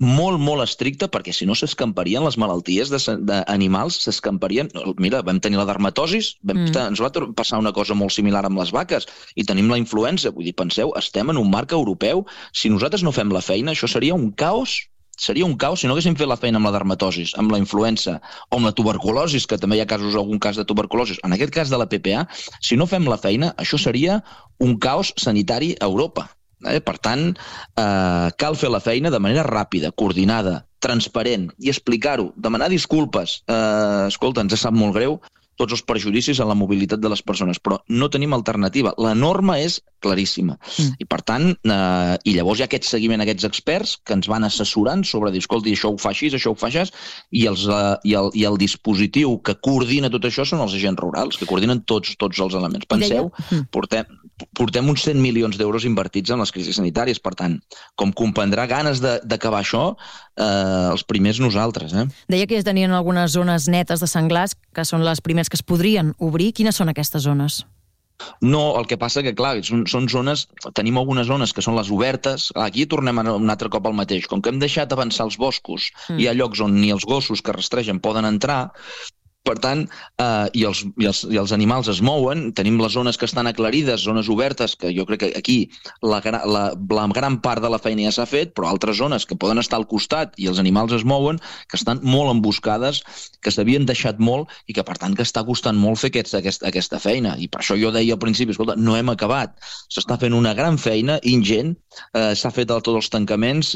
molt, molt estricta, perquè si no s'escamparien les malalties d'animals, s'escamparien. Mira, vam tenir la dermatosis, ens va passar una cosa molt similar amb les vaques, i tenim la influenza. Vull dir, penseu, estem en un marc europeu, si nosaltres no fem la feina, això seria un caos. Seria un caos si no haguéssim fet la feina amb la dermatosis, amb la influenza o amb la tuberculosi, que també hi ha algun cas de tuberculosi. En aquest cas de la PPA, si no fem la feina, això seria un caos sanitari a Europa. Per tant, cal fer la feina de manera ràpida, coordinada, transparent, i explicar-ho, demanar disculpes. Escolta, ens sap molt greu tots els perjudicis en la mobilitat de les persones, però no tenim alternativa. La norma és claríssima. I per tant, i llavors hi ha aquest seguiment, aquests experts que ens van assessorant sobre dir, escolta, això ho fa així, això ho fa així, i el dispositiu que coordina tot això són els agents rurals, que coordinen tots els elements. Penseu, portem uns 100 milions d'euros invertits en les crisis sanitàries, per tant, com comprendrà, ganes d'acabar això, els primers nosaltres. Deia que ja tenien algunes zones netes de senglars, que són les primers que es podrien obrir. Quines són aquestes zones? No, el que passa que, clar, són zones, tenim algunes zones que són les obertes. Aquí tornem un altre cop al mateix. Com que hem deixat avançar els boscos, hi ha llocs on ni els gossos que rastregen poden entrar. Per tant, i els animals es mouen, tenim les zones que estan aclarides, zones obertes, que jo crec que aquí la gran part de la feina ja s'ha fet, però altres zones que poden estar al costat i els animals es mouen, que estan molt emboscades, que s'havien deixat molt i que, per tant, que està costant molt fer aquesta feina. I per això jo deia al principi, escolta, no hem acabat. S'està fent una gran feina, ingent, s'ha fet tots els tancaments,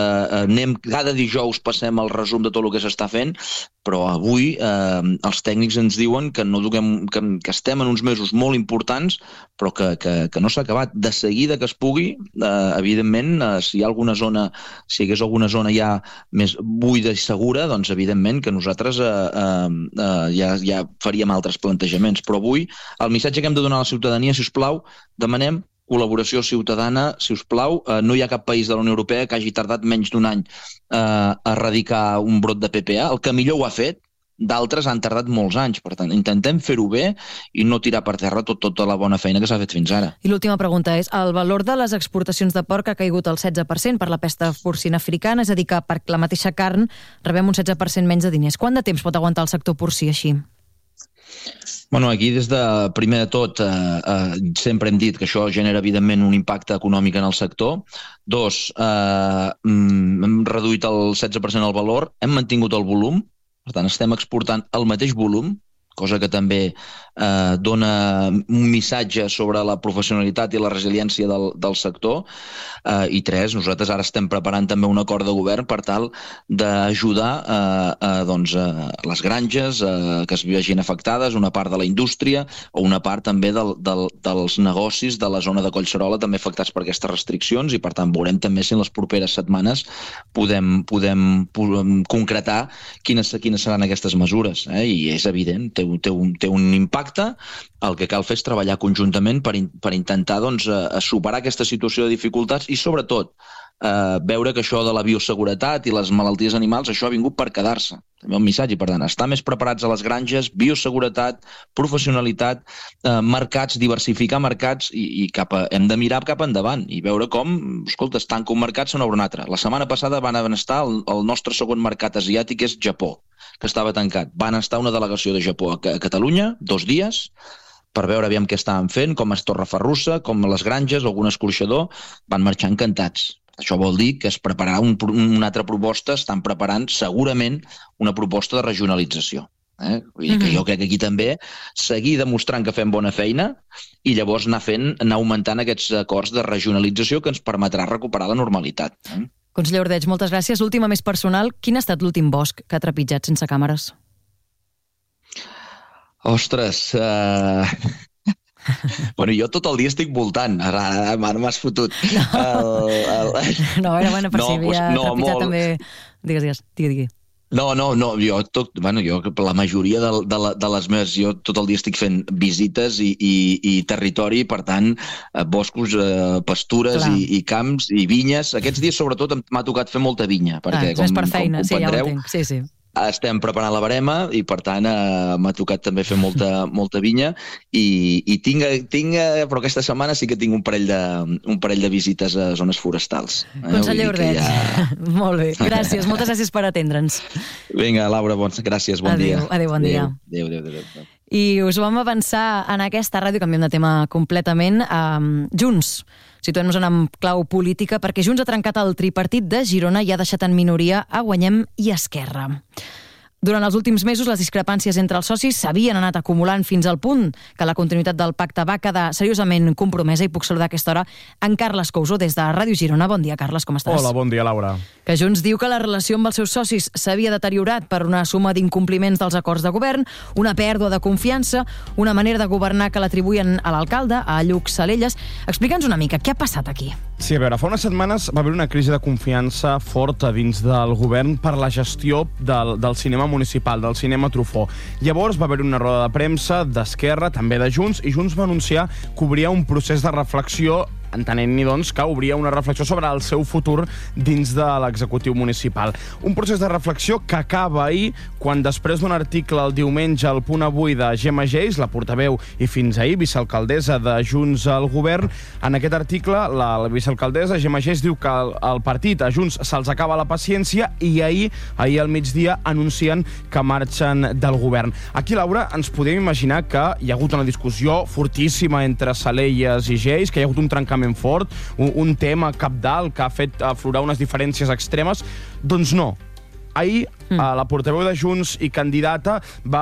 cada dijous passem el resum de tot el que s'està fent, però avui els tècnics ens diuen que estem en uns mesos molt importants, però que no s'ha acabat. De seguida que es pugui, evidentment, si hi hagués alguna zona ja més buida i segura, doncs evidentment que nosaltres ja faríem altres plantejaments. Però avui el missatge que hem de donar a la ciutadania, si us plau, demanem col·laboració ciutadana, si us plau. No hi ha cap país de la Unió Europea que hagi tardat menys d'un any a erradicar un brot de PPA. El que millor ho ha fet, d'altres han tardat molts anys. Per tant, intentem fer-ho bé i no tirar per terra tota la bona feina que s'ha fet fins ara. I l'última pregunta és, el valor de les exportacions de porc ha caigut al 16% per la pesta porcina africana, és a dir, que per la mateixa carn rebem un 16% menys de diners. Quant de temps pot aguantar el sector porcí així? Bueno, aquí primer de tot, sempre hem dit que això genera evidentment un impacte econòmic en el sector. Dos, hem reduït el 16% el valor, hem mantingut el volum, per tant estem exportant el mateix volum, cosa que també dona un missatge sobre la professionalitat i la resiliència del sector. I tres, nosaltres ara estem preparant també un acord de govern per tal d'ajudar les granges que es vegin afectades, una part de la indústria o una part també dels negocis de la zona de Collserola també afectats per aquestes restriccions, i per tant veurem també si en les properes setmanes podem concretar quines seran aquestes mesures. I és evident, té un impacte. El que cal fer és treballar conjuntament per intentar superar aquesta situació de dificultats i, sobretot, veure que això de la bioseguretat i les malalties animals, això ha vingut per quedar-se. També un missatge, per tant, estar més preparats a les granges, bioseguretat, professionalitat, mercats, diversificar mercats, i hem de mirar cap endavant i veure com, escolta, es tanca un mercat, se n'obre un altre. La setmana passada van estar el nostre segon mercat asiàtic, és Japó, que estava tancat. Van estar una delegació de Japó a Catalunya 2 dies per veure aviam què estaven fent, com és Torreferrussa, com les granges, algun escorxador, van marxar encantats. Això vol dir que es prepararà una altra proposta, estan preparant segurament una proposta de regionalització. Vull dir que jo crec que aquí també seguir demostrant que fem bona feina i llavors anar augmentant aquests acords de regionalització que ens permetrà recuperar la normalitat. Conseller Ordeig, moltes gràcies. L'última més personal, quin ha estat l'últim bosc que ha trepitjat sense càmeres? Ostres, bueno, jo tot el dia estic voltant. Ara m'has fotut. No, era bona per si havia trepitjat també. Digues, digui. No, jo la majoria de les meves, jo tot el dia estic fent visites i territori, per tant, boscos, pastures i camps i vinyes. Aquests dies, sobretot, m'ha tocat fer molta vinya, perquè, és més per feina, sí, ja ho entenc. Sí. estem preparant la barema i, per tant, m'ha tocat també fer molta vinya i tinc, però aquesta setmana sí que tinc un parell de visites a zones forestals. Conseller Ordeig, molt bé. Gràcies, moltes gràcies per atendre'ns. Vinga, Laura, gràcies, bon dia. Adéu, bon dia. Adéu. I us ho vam avançar en aquesta ràdio, canviem de tema completament, Junts. Situem-nos en clau política perquè Junts ha trencat el tripartit de Girona i ha deixat en minoria a Guanyem i Esquerra. Durant els últims mesos, les discrepàncies entre els socis s'havien anat acumulant fins al punt que la continuïtat del pacte va quedar seriosament compromesa, i puc saludar a aquesta hora en Carles Couso des de Ràdio Girona. Bon dia, Carles, com estàs? Hola, bon dia, Laura. Que Junts diu que la relació amb els seus socis s'havia deteriorat per una suma d'incompliments dels acords de govern, una pèrdua de confiança, una manera de governar que l'atribuïen a l'alcalde, a Lluc Salelles. Explica'ns una mica, què ha passat aquí? Sí, a veure, fa unes setmanes va haver una crisi de confiança forta dins del govern per la gestió del cinema municipal, del cinema Truffaut. Llavors va haver una roda de premsa d'Esquerra, també de Junts, i Junts va anunciar que obria un procés de reflexió, entenent-hi, doncs, que obria una reflexió sobre el seu futur dins de l'executiu municipal. Un procés de reflexió que acaba ahir, quan després d'un article el diumenge al Punt Avui de Gemma Geis, la portaveu i fins ahir vicealcaldessa de Junts al govern, en aquest article la vicealcaldessa Gemma Geis diu que el partit, a Junts, se'ls acaba la paciència i ahir al migdia anuncien que marxen del govern. Aquí, Laura, ens podem imaginar que hi ha hagut una discussió fortíssima entre Salelles i Geis, que hi ha hagut un trencament fort, un tema cabdal que ha fet aflorar unes diferències extremes. Doncs no. Ahir, la portaveu de Junts i candidata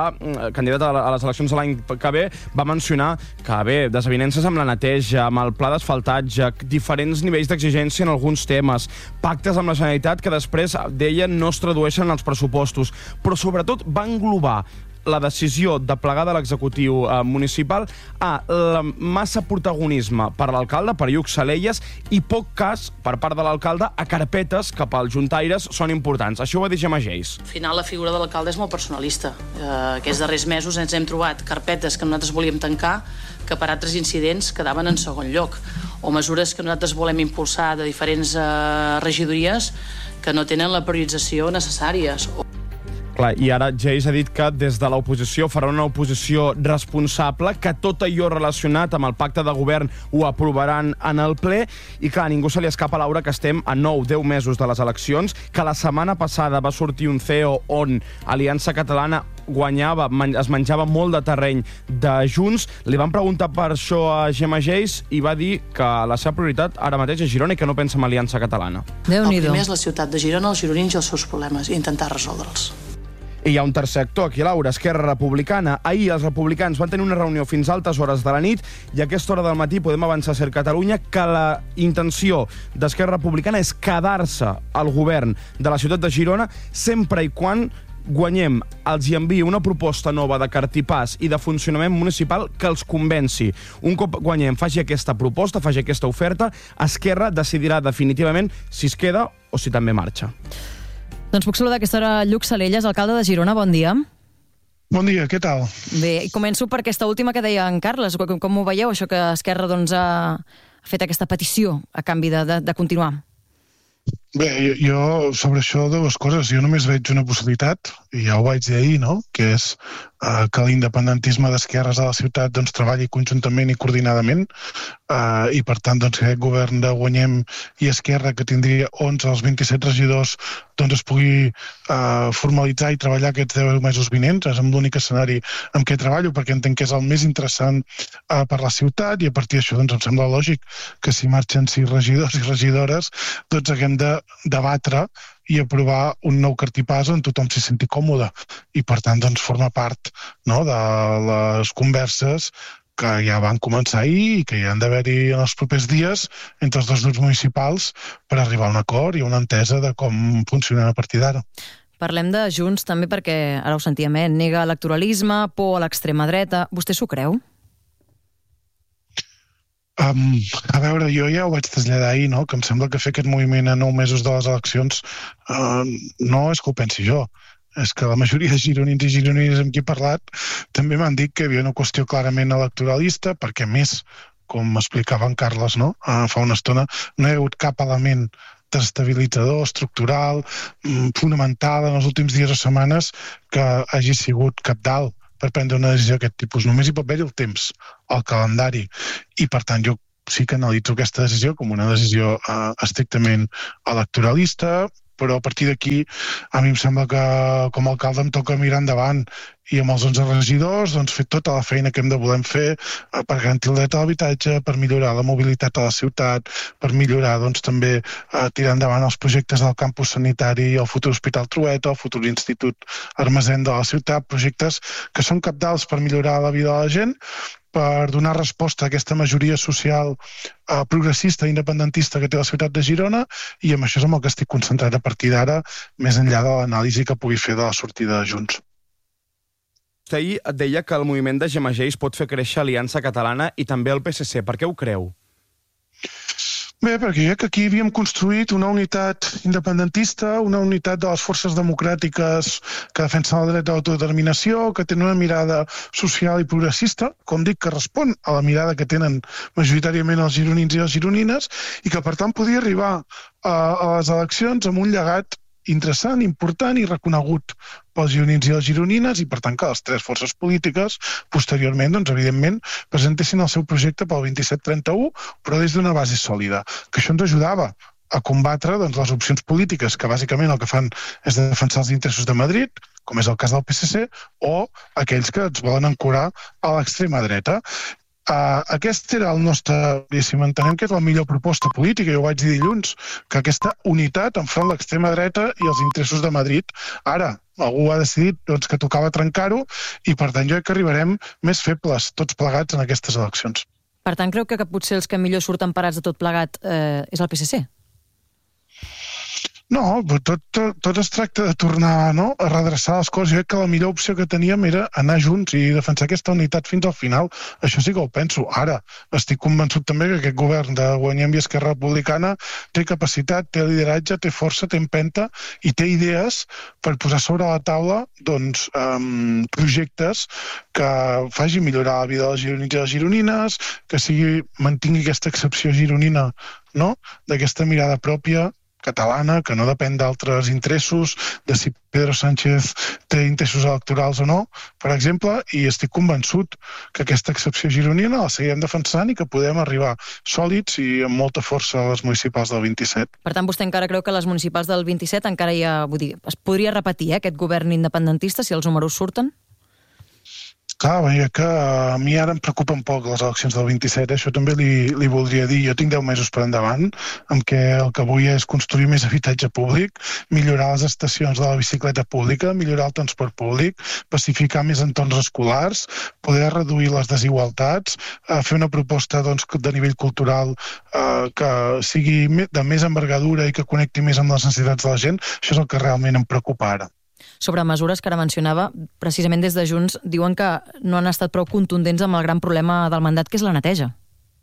a les eleccions de l'any que ve, va mencionar que, desavinences amb la neteja, amb el pla d'asfaltatge, diferents nivells d'exigència en alguns temes, pactes amb la Generalitat que després, deien, no es tradueixen als pressupostos, però sobretot va englobar la decisió de plegar de l'executiu municipal a la massa protagonisme per l'alcalde, per Lluc Salelles, i poc cas, per part de l'alcalde, a carpetes que pels juntaires són importants. Això ho va dir Gemma Geis. Al final, la figura de l'alcalde és molt personalista. Aquests darrers mesos ens hem trobat carpetes que nosaltres volíem tancar que per altres incidents quedaven en segon lloc, o mesures que nosaltres volem impulsar de diferents regidories que no tenen la priorització necessària. Clar, i ara Geis ha dit que des de l'oposició farà una oposició responsable, que tot allò relacionat amb el pacte de govern ho aprovaran en el ple, i clar, a ningú se li escapa, Laura, que estem a 9-10 mesos de les eleccions, que la setmana passada va sortir un CEO on Aliança Catalana guanyava, es menjava molt de terreny de Junts. Li van preguntar per això a Gemma Geis i va dir que la seva prioritat ara mateix és Girona i que no pensa en Aliança Catalana. El primer és la ciutat de Girona, els gironins i els seus problemes, i intentar resoldre'ls. I hi ha un tercer actor aquí, Laura, Esquerra Republicana. Ahir els republicans van tenir una reunió fins a altes hores de la nit i a aquesta hora del matí podem avançar a Ser Catalunya que la intenció d'Esquerra Republicana és quedar-se al govern de la ciutat de Girona sempre i quan Guanyem els hi envia una proposta nova de cartipàs i de funcionament municipal que els convenci. Un cop Guanyem faci aquesta proposta, faci aquesta oferta, Esquerra decidirà definitivament si es queda o si també marxa. Doncs puc saludar a aquesta hora Lluc Salelles, alcalde de Girona. Bon dia. Bon dia, què tal? Bé, i començo per aquesta última que deia en Carles. Com ho veieu, això que Esquerra ha fet aquesta petició a canvi de continuar? Bé, jo sobre això dues coses. Jo només veig una possibilitat, i ja ho vaig dir ahir, no?, que és que l'independentisme d'esquerres a la ciutat treballi conjuntament i coordinadament, i per tant que aquest govern de Guanyem i Esquerra, que tindria 11 dels 27 regidors, es pugui formalitzar i treballar aquests 10 mesos vinents. És l'únic escenari en què treballo, perquè entenc que és el més interessant per la ciutat, i a partir d'això em sembla lògic que si marxen 6 regidors i regidores haguem de debatre i aprovar un nou cartipàs on tothom s'hi senti còmode, i per tant forma part, no, de les converses que ja van començar ahir i que hi han d'haver-hi en els propers dies entre els dos grups municipals per arribar a un acord i una entesa de com funcionarà a partir d'ara. Parlem de Junts també perquè, ara ho sentíem, nega electoralisme, por a l'extrema dreta. Vostè s'ho creu? A veure, jo ja ho vaig traslladar ahir, no?, que em sembla que fer aquest moviment a 9 mesos de les eleccions no és que ho pensi jo. És que la majoria de gironins i gironines amb qui he parlat també m'han dit que hi havia una qüestió clarament electoralista, perquè més, com explicava en Carles, no?, fa una estona, no hi ha hagut cap element desestabilitzador, estructural, fonamental en els últims dies o setmanes que hagi sigut cabdal per prendre una decisió d'aquest tipus. Només hi pot haver el temps, el calendari. I, per tant, jo sí que analitzo aquesta decisió com una decisió estrictament electoralista, però a partir d'aquí a mi em sembla que com a alcalde em toca mirar endavant i amb els 11 regidors fer tota la feina que hem de volem fer per garantir el dret a l'habitatge, per millorar la mobilitat a la ciutat, per millorar també tirar endavant els projectes del campus sanitari, el futur Hospital Trueta, el futur Institut Armesén de la ciutat, projectes que són cabdals per millorar la vida de la gent, per donar resposta a aquesta majoria social progressista i independentista que té la ciutat de Girona, i amb això és amb el que estic concentrat a partir d'ara, més enllà de l'anàlisi que pugui fer de la sortida de Junts. Vostè ahir et deia que el moviment de Gemegeix pot fer créixer Aliança Catalana i també el PSC. Per què ho creu? Bé, perquè que aquí havíem construït una unitat independentista, una unitat de les forces democràtiques que defensen el dret a l'autodeterminació, que tenen una mirada social i progressista, com dic, que respon a la mirada que tenen majoritàriament els gironins i les gironines, i que per tant podia arribar a les eleccions amb un llegat interessant, important i reconegut pels gironins i les gironines, i per tant que les tres forces polítiques posteriorment, evidentment, presentessin el seu projecte pel 27-31, però des d'una base sòlida, que això ens ajudava a combatre les opcions polítiques que bàsicament el que fan és defensar els interessos de Madrid, com és el cas del PSC, o aquells que ens volen ancorar a l'extrema dreta. Aquest era el nostre, si entenem que és la millor proposta política, jo ho vaig dir dilluns, que aquesta unitat enfront l'extrema dreta i els interessos de Madrid. Ara, algú ha decidit que tocava trencar-ho i per tant jo crec que arribarem més febles tots plegats en aquestes eleccions. Per tant, creu que potser els que millor surten parats de tot plegat és el PSC? No, tot es tracta de tornar a redreçar les coses. Jo crec que la millor opció que teníem era anar junts i defensar aquesta unitat fins al final. Això sí que ho penso. Ara estic convençut també que aquest govern de Guanyem i Esquerra Republicana té capacitat, té lideratge, té força, té empenta i té idees per posar sobre la taula projectes que faci millorar la vida dels gironins i les gironines, que mantingui aquesta excepció gironina, d'aquesta mirada pròpia catalana, que no depèn d'altres interessos, de si Pedro Sánchez té interessos electorals o no, per exemple, i estic convençut que aquesta excepció gironina la seguirem defensant i que podem arribar sòlids i amb molta força a les municipals del 27. Per tant, vostè encara creu que les municipals del 27 encara es podria repetir aquest govern independentista si els números surten? Clar, que a mi ara em preocupen poc les eleccions del 27, això també li voldria dir. Jo tinc 10 mesos per endavant, en què el que vull és construir més habitatge públic, millorar les estacions de la bicicleta pública, millorar el transport públic, pacificar més entorns escolars, poder reduir les desigualtats, fer una proposta de nivell cultural que sigui de més envergadura i que connecti més amb les necessitats de la gent. Això és el que realment em preocupa ara. Sobre mesures que ara mencionava, precisament des de Junts diuen que no han estat prou contundents amb el gran problema del mandat, que és la neteja.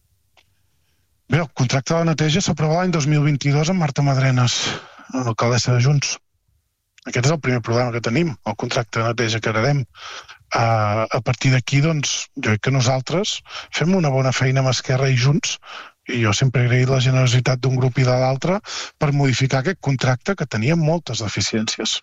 Bé, el contracte de la neteja s'aprova l'any 2022 amb Marta Madrenas, alcaldessa de Junts. Aquest és el primer problema que tenim, el contracte de neteja que heredem. A partir d'aquí, jo crec que nosaltres fem una bona feina amb Esquerra i Junts, i jo sempre he agraït la generositat d'un grup i de l'altre per modificar aquest contracte que tenia moltes deficiències.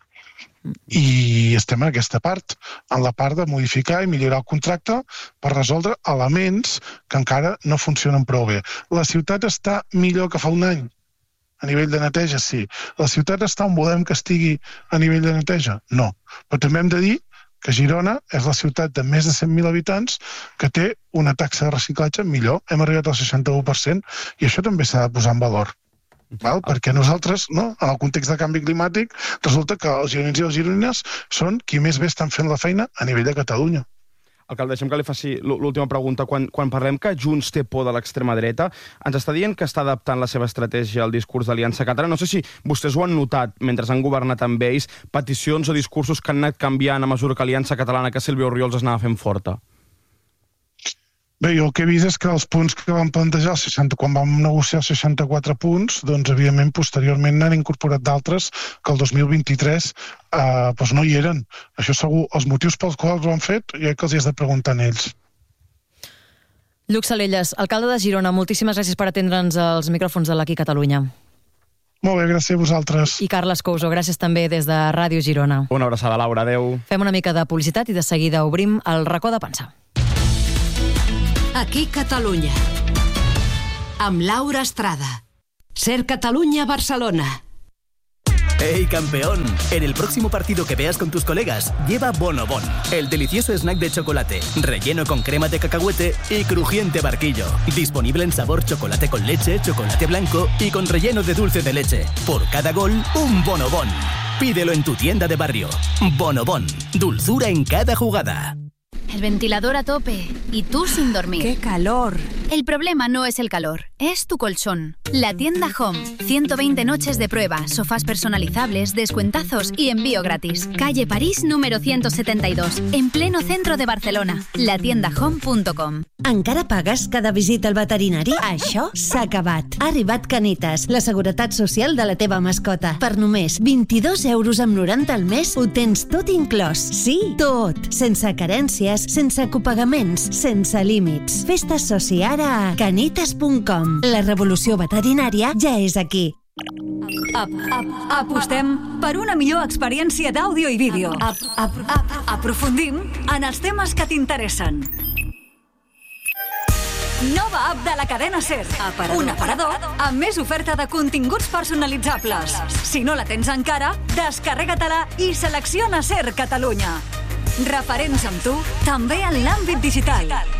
I estem en aquesta part, en la part de modificar i millorar el contracte per resoldre elements que encara no funcionen prou bé. La ciutat està millor que fa un any a nivell de neteja? Sí. La ciutat està on volem que estigui a nivell de neteja? No. Però també hem de dir que Girona és la ciutat de més de 100.000 habitants que té una taxa de reciclatge millor. Hem arribat al 61% i això també s'ha de posar en valor. Perquè nosaltres, en el context de canvi climàtic, resulta que els gironins i les gironines són qui més bé estan fent la feina a nivell de Catalunya. Alcalde, deixem que li faci l'última pregunta. Quan parlem que Junts té por de l'extrema dreta, ens està dient que està adaptant la seva estratègia al discurs d'Aliança Catalana. No sé si vostès ho han notat mentre han governat amb ells, peticions o discursos que han anat canviant a mesura que Aliança Catalana, que Sílvia Orriols es anava fent forta. Bé, jo el que he vist és que els punts que vam plantejar quan vam negociar els 64 punts, evidentment, posteriorment n'han incorporat d'altres que el 2023 no hi eren. Això segur, els motius pels quals ho han fet, jo crec que els hi has de preguntar a ells. Lluc Salelles, alcalde de Girona, moltíssimes gràcies per atendre'ns als micròfons de l'Aquí Catalunya. Molt bé, gràcies a vosaltres. I Carles Couso, gràcies també des de Ràdio Girona. Una abraçada, Laura, adeu. Fem una mica de publicitat i de seguida obrim el racó de pensar. Aquí Catalunya, amb Laura Estrada. Ser Catalunya, Barcelona. ¡Hey, campeón! En el próximo partido que veas con tus colegas, lleva Bonobón, el delicioso snack de chocolate, relleno con crema de cacahuete y crujiente barquillo. Disponible en sabor chocolate con leche, chocolate blanco y con relleno de dulce de leche. Por cada gol, un Bonobón. Pídelo en tu tienda de barrio. Bonobón, dulzura en cada jugada. El ventilador a tope y tú sin dormir. ¡Qué calor! El problema no es el calor, es tu colchón. La tienda Home. 120 noches de prueba, sofás personalizables, descuentazos y envío gratis. Calle París número 172, en pleno centro de Barcelona. latiendahome.com. Encara pagues cada visita al veterinari? Això s'ha acabat. Ha arribat Canitas, la seguretat social de la teva mascota. Per només 22,90 € al mes ho tens tot inclòs. Sí, tot. Sense carències, sense copagaments, sense límits. Fes-te soci ara a canitas.com. La revolució veterinària ja és aquí. Apostem per una millor experiència d'àudio i vídeo. Aprofundim en els temes que t'interessen. Nova app de la cadena SER. Un aparador amb més oferta de continguts personalitzables. Si no la tens encara, descarrega-te-la i selecciona SER Catalunya. Referents amb tu, també en l'àmbit digital.